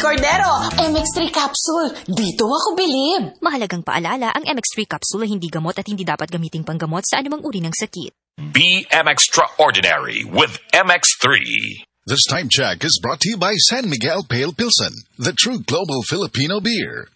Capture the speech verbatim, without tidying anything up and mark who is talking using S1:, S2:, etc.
S1: Cordero, M X three capsule. Dito ako bilib.
S2: Mahalagang paalala, ang M X three capsule ay hindi gamot at hindi dapat gamiting panggamot sa anumang uri ng sakit.
S3: Be M Extraordinary with M X three.
S4: This time check is brought to you by San Miguel Pale Pilsen, the true global Filipino beer.